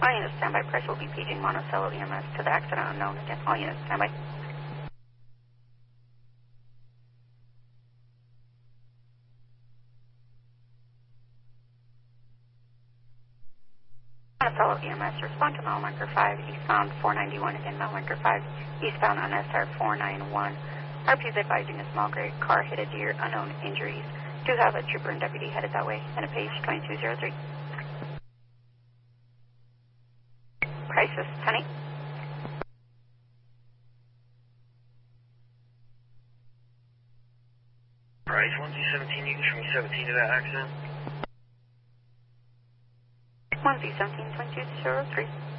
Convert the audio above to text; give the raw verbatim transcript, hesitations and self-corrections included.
All units standby. Price will be paging Monticello E M S to the accident unknown. Again, all units standby. Monticello E M S, respond to mile marker five, eastbound four ninety-one. Again, mile marker five, eastbound on S R four ninety-one. R P is advising a small gray car hit a deer, unknown injuries. Do have a trooper and deputy headed that way, and a page twenty-two oh three. Crisis, honey. Price, one two seventeen, you can show me seventeen to that accident. one Z seventeen twenty-two oh three.